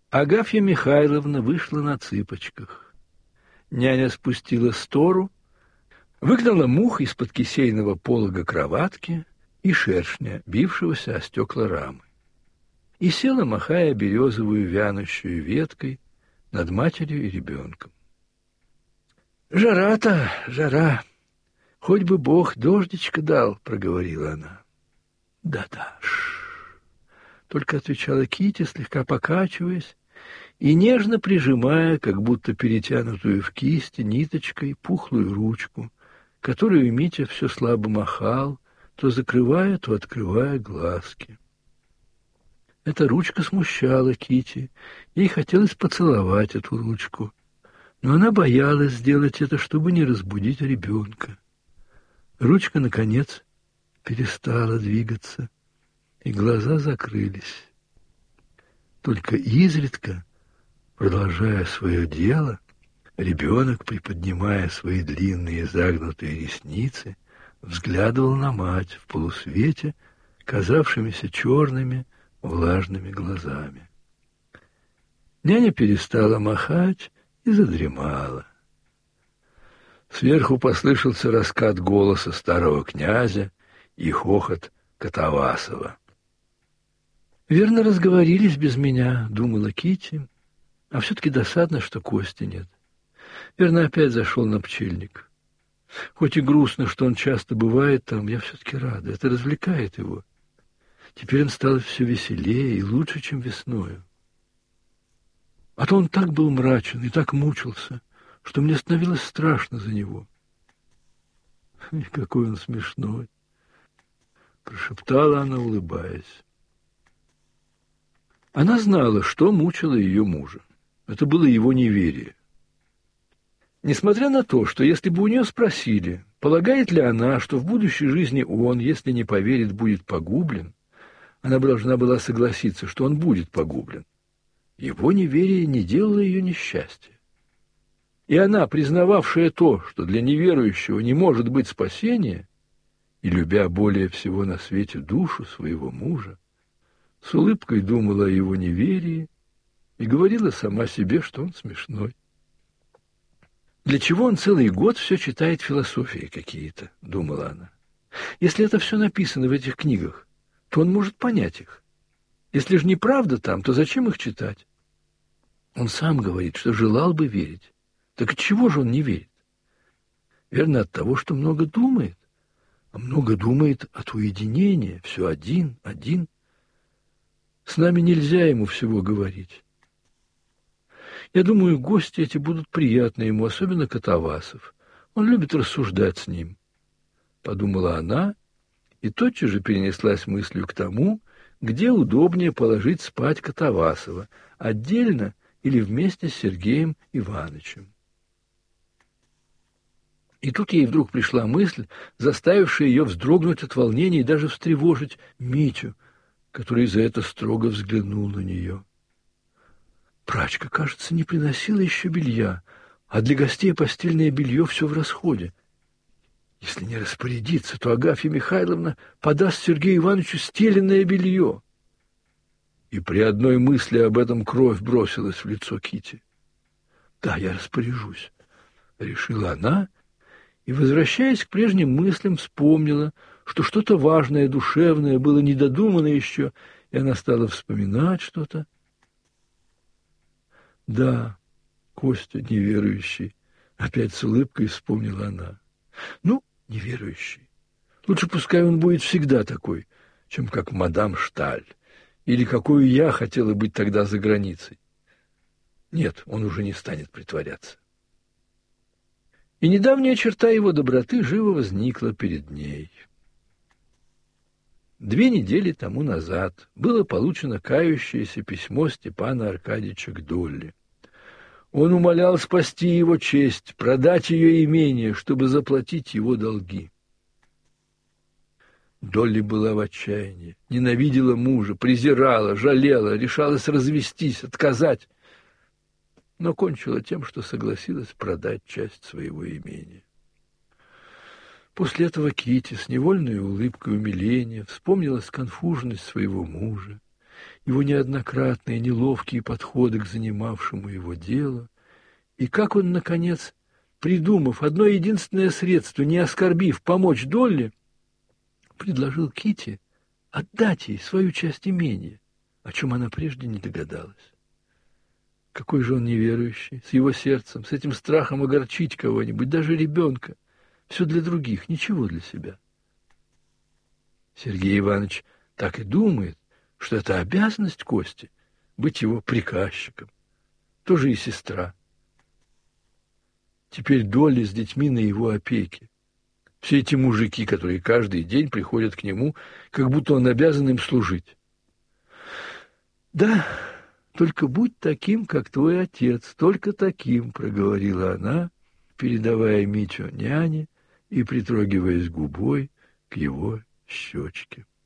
Агафья Михайловна вышла на цыпочках. Няня спустила стору, выгнала мух из-под кисейного полога кроватки и шершня, бившегося о стекла рамы, и села, махая березовую вянущую веткой над матерью и ребенком. «Жара-то, жара! Хоть бы Бог дождичка дал», — проговорила она. «Да-да, только отвечала Кити, слегка покачиваясь и нежно прижимая, как будто перетянутую в кисти ниточкой, пухлую ручку, которую Митя все слабо махал, то закрывая, то открывая глазки. Эта ручка смущала Кити, ей хотелось поцеловать эту ручку, но она боялась сделать это, чтобы не разбудить ребенка. Ручка, наконец, перестала двигаться, и глаза закрылись. Только изредка, продолжая свое дело, ребенок, приподнимая свои длинные загнутые ресницы, взглядывал на мать в полусвете, казавшимися черными, влажными глазами. Няня перестала махать и задремала. Сверху послышался раскат голоса старого князя и хохот Катавасова. «Верно, разговорились без меня», — думала Кити, — «а все-таки досадно, что Кости нет. Верно, опять зашел на пчельник. Хоть и грустно, что он часто бывает там, я все-таки рада, это развлекает его. Теперь он стал все веселее и лучше, чем весною. А то он так был мрачен и так мучился, что мне становилось страшно за него». «И какой он смешной!» — прошептала она, улыбаясь. Она знала, что мучило ее мужа. Это было его неверие. Несмотря на то, что если бы у нее спросили, полагает ли она, что в будущей жизни он, если не поверит, будет погублен, она должна была согласиться, что он будет погублен. Его неверие не делало ее несчастья. И она, признававшая то, что для неверующего не может быть спасения, и любя более всего на свете душу своего мужа, с улыбкой думала о его неверии и говорила сама себе, что он смешной. «Для чего он целый год все читает философии какие-то?» — думала она. «Если это все написано в этих книгах, то он может понять их. Если же неправда там, то зачем их читать? Он сам говорит, что желал бы верить. Так отчего же он не верит? Верно, от того, что много думает. А много думает от уединения, все один. С нами нельзя ему всего говорить. Я думаю, гости эти будут приятны ему, особенно Катавасов. Он любит рассуждать с ним», — подумала она, и тотчас же перенеслась мыслью к тому, где удобнее положить спать Катавасова, отдельно или вместе с Сергеем Ивановичем. И тут ей вдруг пришла мысль, заставившая ее вздрогнуть от волнения и даже встревожить Митю, который за это строго взглянул на нее. Прачка, кажется, не приносила еще белья, а для гостей постельное белье все в расходе. Если не распорядиться, то Агафья Михайловна подаст Сергею Ивановичу стеленное белье. И при одной мысли об этом кровь бросилась в лицо Кити. «Да, я распоряжусь», — решила она, и, возвращаясь к прежним мыслям, вспомнила, что что-то важное, душевное было недодумано еще, и она стала вспоминать что-то. «Да, Костя неверующий», — опять с улыбкой вспомнила она. «Ну, неверующий. Лучше пускай он будет всегда такой, чем как мадам Шталь, или какую я хотела быть тогда за границей. Нет, он уже не станет притворяться». И недавняя черта его доброты живо возникла перед ней. 2 недели тому назад было получено кающееся письмо Степана Аркадьевича к Долле. Он умолял спасти его честь, продать ее имение, чтобы заплатить его долги. Долли была в отчаянии, ненавидела мужа, презирала, жалела, решалась развестись, отказать, но кончила тем, что согласилась продать часть своего имения. После этого Кити с невольной улыбкой умиления вспомнила сконфуженность своего мужа его неоднократные неловкие подходы к занимавшему его делу, и как он, наконец, придумав одно единственное средство, не оскорбив, помочь Долли, предложил Китти отдать ей свою часть имения, о чем она прежде не догадалась. Какой же он неверующий, с его сердцем, с этим страхом огорчить кого-нибудь, даже ребенка. Все для других, ничего для себя. Сергей Иванович так и думает, что это обязанность Кости быть его приказчиком. Тоже и сестра. Теперь Долли с детьми на его опеке. Все эти мужики, которые каждый день приходят к нему, как будто он обязан им служить. «Да, только будь таким, как твой отец, только таким», — проговорила она, передавая Митю няне и притрогиваясь губой к его щечке.